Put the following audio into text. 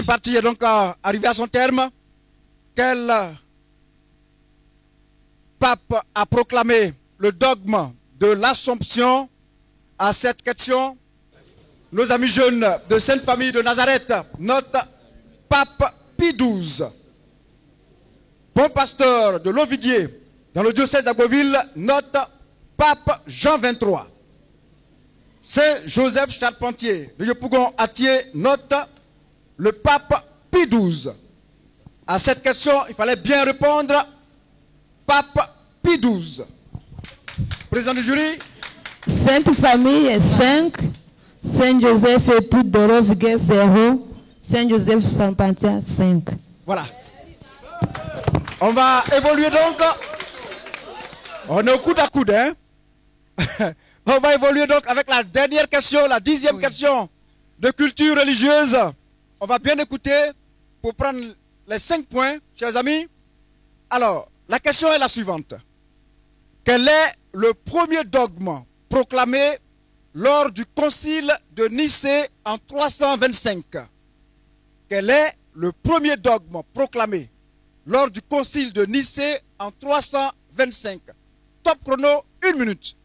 La partie est donc arrivée à son terme. Quel pape a proclamé le dogme de l'Assomption? À cette question, nos amis jeunes de Sainte Famille de Nazareth notent pape Pie XII. Bon pasteur de Loviguier dans le diocèse d'Agboville note pape Jean XXIII. Saint Joseph Charpentier de Yopougon-Atier note le pape Pie XII. À cette question, il fallait bien répondre pape Pie XII. Président du jury. Sainte Famille 5, Saint Joseph époux de Loviguier 0, Saint Joseph Charpentier 5. Voilà. On va évoluer donc. On est au coude à coude, hein. On va évoluer donc avec la dernière question, la 10e question de culture religieuse. On va bien écouter pour prendre les 5 points, chers amis. Alors, la question est la suivante. Quel est le premier dogme proclamé lors du concile de Nicée en 325? Quel est le premier dogme proclamé lors du concile de Nicée en 325? Top chrono, 1 minute.